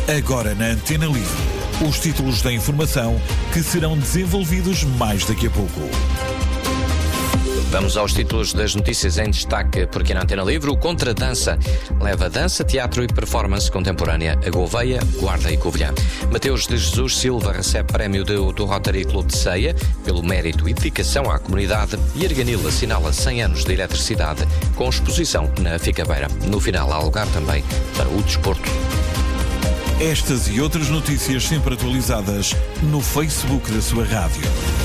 Agora na Antena Livre, os títulos da informação que serão desenvolvidos mais daqui a pouco. Vamos aos títulos das notícias em destaque, porque na Antena Livre o Contradança leva dança, teatro e performance contemporânea a Gouveia, Guarda e Covilhã. Mateus de Jesus Silva recebe prémio do Rotary Clube de Ceia pelo mérito e dedicação à comunidade, e Arganil assinala 100 anos de eletricidade com exposição na Ficabeira. No final há lugar também para o desporto. Estas e outras notícias sempre atualizadas no Facebook da sua rádio.